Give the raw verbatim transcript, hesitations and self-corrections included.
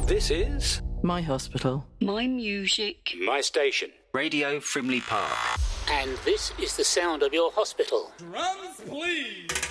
This is my hospital. My music. my station. Radio Frimley Park. And this is the sound of your hospital. Drums, please.